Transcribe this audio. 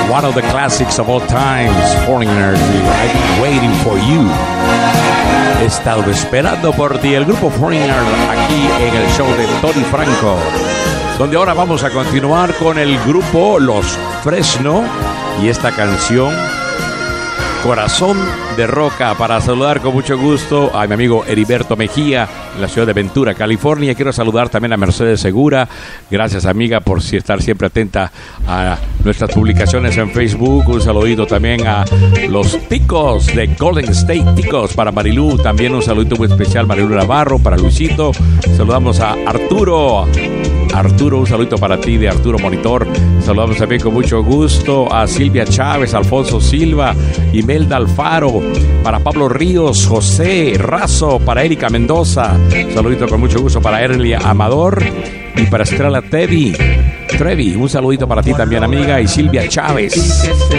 One of the classics of all times, Foreigners, I've been waiting for you. He estado esperando por ti, el grupo Foreigner, aquí en el show de Tony Franco, donde ahora vamos a continuar con el grupo Los Fresno y esta canción Corazón de Roca, para saludar con mucho gusto a mi amigo Heriberto Mejía en la ciudad de Ventura, California. Quiero saludar también a Mercedes Segura. Gracias, amiga, por estar siempre atenta a nuestras publicaciones en Facebook. Un saludito también a los ticos de Golden State Ticos, para Marilú. También un saludito muy especial, Marilú Navarro, para Luisito. Saludamos a Arturo, un saludito para ti de Arturo Monitor. Saludamos también con mucho gusto a Silvia Chávez, Alfonso Silva, Imelda Alfaro, para Pablo Ríos, José Razo, para Erika Mendoza. Saludito con mucho gusto para Erlia Amador y para Estrella Trevi. Un saludito para ti también, amiga, y Silvia Chávez.